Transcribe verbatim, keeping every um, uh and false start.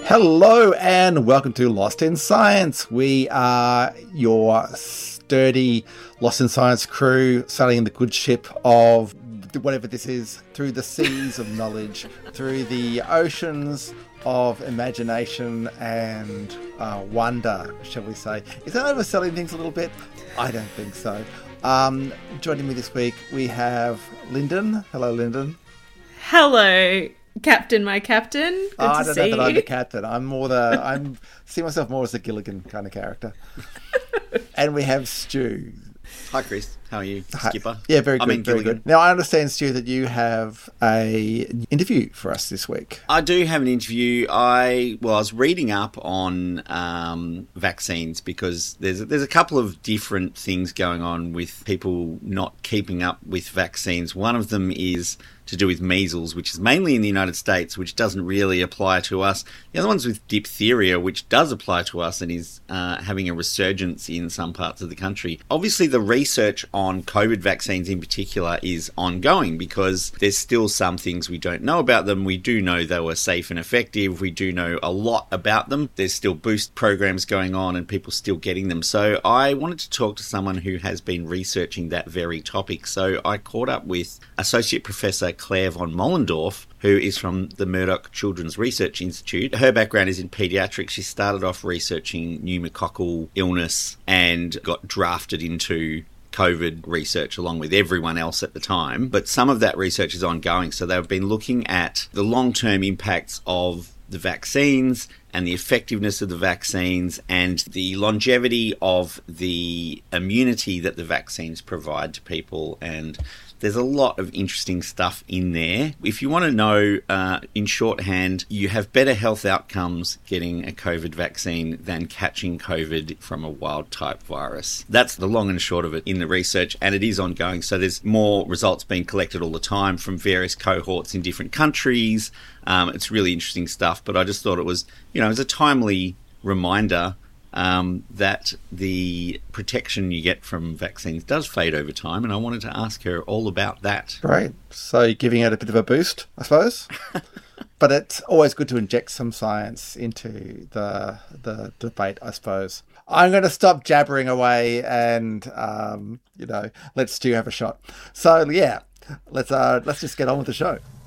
Hello and welcome to Lost in Science. We are your sturdy Lost in Science crew sailing in the good ship of whatever this is, through the seas of knowledge, through the oceans of imagination and uh, wonder, shall we say. Is that overselling things a little bit? I don't think so. Um, joining me this week, we have Lyndon. Hello, Lyndon. Hello, Captain, my captain. Good oh, to I don't see know you. that I'm the captain. I'm more the. I'm see myself more as a Gilligan kind of character. And we have Stu. Hi, Chris. How are you, Hi. Skipper? Yeah, very I good. mean, very Gilligan. good. Now, I understand, Stu, that you have a interview for us this week. I do have an interview. I well, I was reading up on um, vaccines because there's there's a couple of different things going on with people not keeping up with vaccines. One of them is to do with measles, which is mainly in the United States, which doesn't really apply to us. The other one's with diphtheria, which does apply to us and is uh, having a resurgence in some parts of the country. Obviously, the research on COVID vaccines in particular is ongoing because there's still some things we don't know about them. We do know they were safe and effective. We do know a lot about them. There's still boost programs going on and people still getting them. So I wanted to talk to someone who has been researching that very topic. So I caught up with Associate Professor Claire von Mollendorf, who is from the Murdoch Children's Research Institute. Her background is in paediatrics. She started off researching pneumococcal illness and got drafted into COVID research along with everyone else at the time. But some of that research is ongoing. So they've been looking at the long-term impacts of the vaccines and the effectiveness of the vaccines and the longevity of the immunity that the vaccines provide to people. And there's a lot of interesting stuff in there. If you want to know, uh, in shorthand, you have better health outcomes getting a COVID vaccine than catching COVID from a wild-type virus. That's the long and short of it in the research, and it is ongoing. So there's more results being collected all the time from various cohorts in different countries. Um, it's really interesting stuff, but I just thought it was, you know, it was a timely reminder Um, that the protection you get from vaccines does fade over time, and I wanted to ask her all about that. Great. So you're giving it a bit of a boost, I suppose. But it's always good to inject some science into the the debate, I suppose. I'm going to stop jabbering away and, um, you know, let Stu have a shot. So, yeah, let's uh, let's just get on with the show.